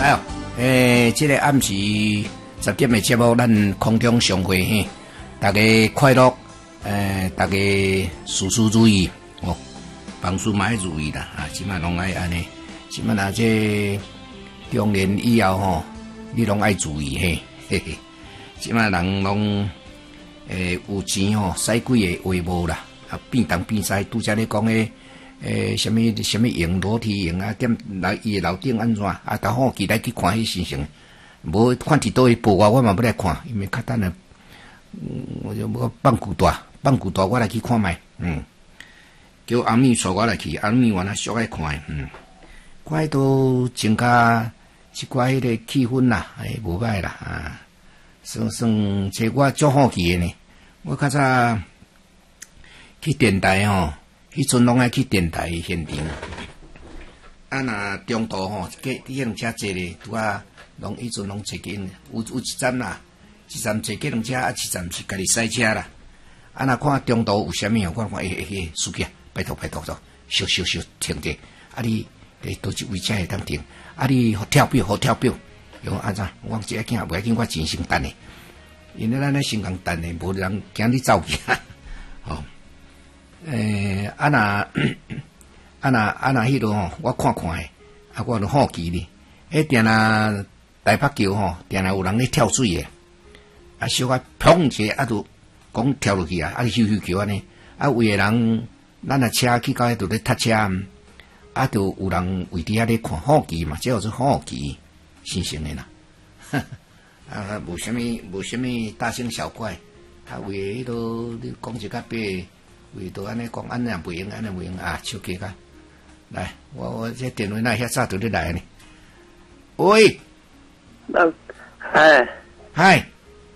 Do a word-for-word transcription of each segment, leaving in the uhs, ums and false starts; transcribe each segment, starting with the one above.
哎呦，诶，这个暗时十点的节目，咱空中相会嘿，大家快乐，诶，大家事事如意哦，凡事嘛要如意啦啊，即马拢爱安尼，即马若这中年以后吼，你拢爱注意嘿，嘿嘿，即马人拢诶有钱吼，使几个话无啦，啊变东变西，拄则咧讲诶。诶，什么什么用裸体用啊？点来伊楼顶安怎啊？较好期待去看迄先生，无看伫倒位报我，我嘛要来看，因为较等下，我就要放旧大，放旧大，我来去看卖，嗯，叫阿咪带我来去，阿咪原来俗爱看，嗯，怪都增加一寡迄个气氛啦，诶，无歹啦啊，算算，这我足好奇诶呢，我较早去电台吼。迄阵拢爱去电台现场，啊，若中途吼，计计程车坐咧，拄啊，拢迄阵拢坐紧，有有一站啦，一站坐计程车，啊，一站是家己驶车啦。啊，若看中途有啥物，我看诶诶诶，司机，拜托拜托托，小小小停者，啊你伫倒一位车会当停，啊你跳表好跳表，用安怎？我这囝袂要紧，我真心等诶，因为咱咧新港等诶，无人惊你走去，吼。诶，啊那啊那啊那迄落吼，我看看诶，啊我都好奇哩。迄定若台北桥吼，定若有人咧跳水诶，啊小可砰一下，啊就讲跳落去啊，啊咻咻叫安尼，啊有诶人，咱若车去到迄度咧搭车，啊就有人围伫遐咧看好奇嘛，这叫做好奇新鲜诶啦。啊，无啥物无啥物大惊小怪，啊为迄落你讲一较白。为着安尼讲，安尼也袂用，安尼袂用啊！手机个，来，我我这电话那遐早就咧来呢。喂， 那，哎， 嗨，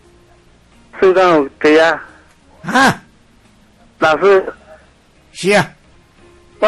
市长对啊？ 啊， 老师， 是啊，